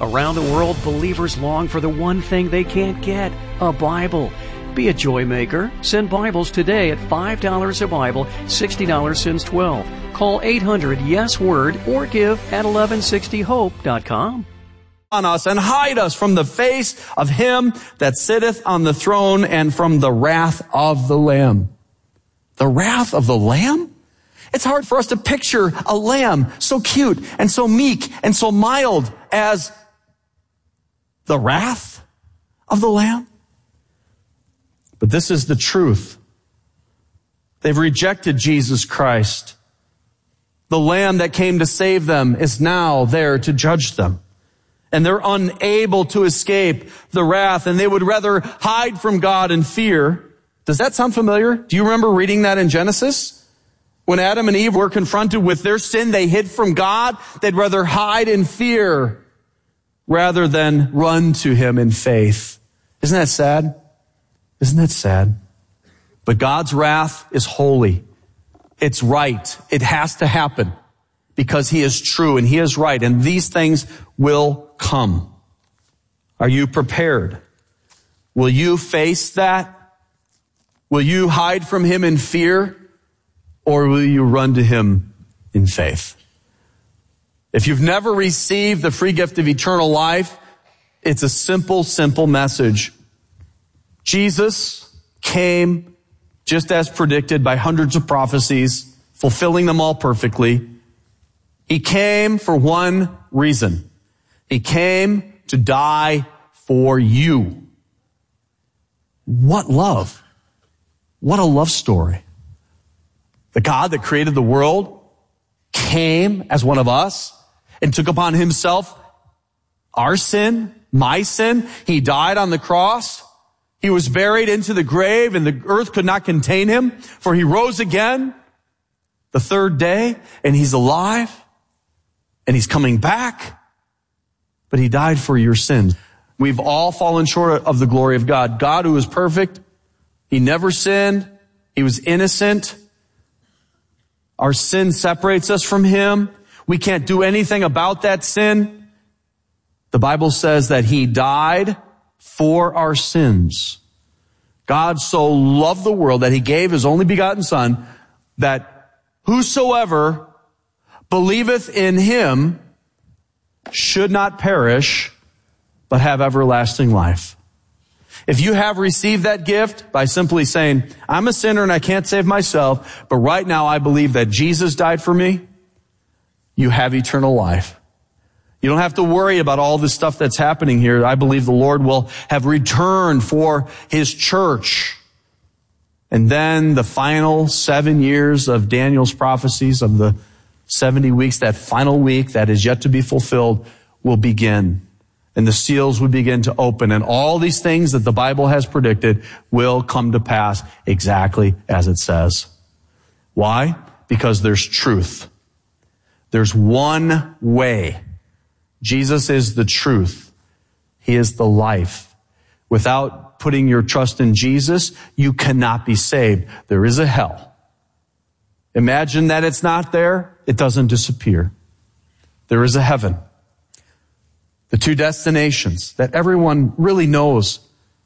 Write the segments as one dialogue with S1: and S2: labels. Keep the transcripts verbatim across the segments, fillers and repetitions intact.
S1: Around the world, believers long for the one thing they can't get, a Bible. Be a joy maker. Send Bibles today at five dollars a Bible, sixty dollars since twelve. Call eight hundred yes word or give at eleven sixty hope dot com.
S2: On us and hide us from the face of him that sitteth on the throne and from the wrath of the Lamb. The wrath of the Lamb? It's hard for us to picture a lamb so cute and so meek and so mild as the wrath of the Lamb. But this is the truth. They've rejected Jesus Christ. The Lamb that came to save them is now there to judge them. And they're unable to escape the wrath, and they would rather hide from God in fear. Does that sound familiar? Do you remember reading that in Genesis? When Adam and Eve were confronted with their sin, they hid from God. They'd rather hide in fear rather than run to him in faith. Isn't that sad? Isn't that sad? But God's wrath is holy. It's right. It has to happen because he is true and he is right. And these things will come. Are you prepared? Will you face that? Will you hide from him in fear? Or will you run to him in faith? If you've never received the free gift of eternal life, it's a simple, simple message. Jesus came just as predicted by hundreds of prophecies, fulfilling them all perfectly. He came for one reason. He came to die for you. What love. What a love story. The God that created the world came as one of us and took upon himself our sin, my sin. He died on the cross. He was buried into the grave, and the earth could not contain him, for he rose again the third day, and he's alive, and he's coming back, but he died for your sins. We've all fallen short of the glory of God. God, who is perfect, he never sinned. He was innocent. Our sin separates us from him. We can't do anything about that sin. The Bible says that he died for our sins. God so loved the world that he gave his only begotten Son, that whosoever believeth in him should not perish, but have everlasting life. If you have received that gift by simply saying, I'm a sinner and I can't save myself, but right now I believe that Jesus died for me, you have eternal life. You don't have to worry about all this stuff that's happening here. I believe the Lord will have returned for his church. And then the final seven years of Daniel's prophecies of the seventy weeks, that final week that is yet to be fulfilled, will begin. And the seals would begin to open, and all these things that the Bible has predicted will come to pass exactly as it says. Why? Because there's truth. There's one way. Jesus is the truth. He is the life. Without putting your trust in Jesus, you cannot be saved. There is a hell. Imagine that it's not there. It doesn't disappear. There is a heaven. The two destinations that everyone really knows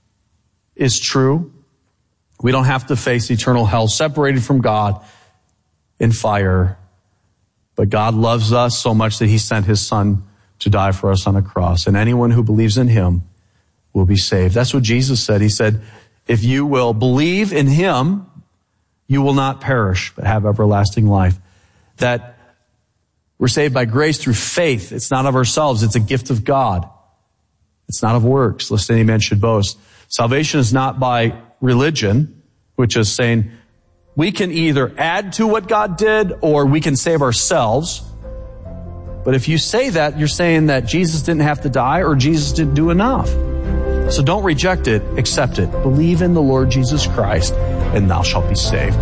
S2: is true. We don't have to face eternal hell, separated from God in fire. But God loves us so much that he sent his Son to die for us on a cross. And anyone who believes in him will be saved. That's what Jesus said. He said, if you will believe in him, you will not perish, but have everlasting life. That we're saved by grace through faith. It's not of ourselves. It's a gift of God. It's not of works, lest any man should boast. Salvation is not by religion, which is saying we can either add to what God did or we can save ourselves. But if you say that, you're saying that Jesus didn't have to die or Jesus didn't do enough. So don't reject it, accept it. Believe in the Lord Jesus Christ, and thou shalt be saved.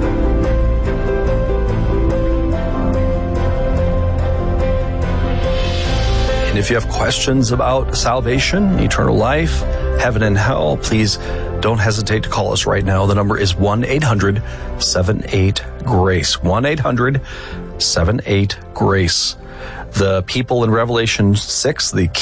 S3: And if you have questions about salvation, eternal life, heaven and hell, please don't hesitate to call us right now. The number is one eight hundred seven eight GRACE. one eight hundred seven eight GRACE. The people in Revelation six, the